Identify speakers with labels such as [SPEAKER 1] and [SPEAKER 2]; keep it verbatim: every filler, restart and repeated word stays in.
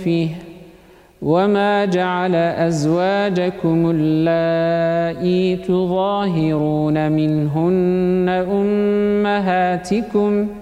[SPEAKER 1] فيه وما جعل أزواجكم اللائي تظاهرون منهن أمهاتكم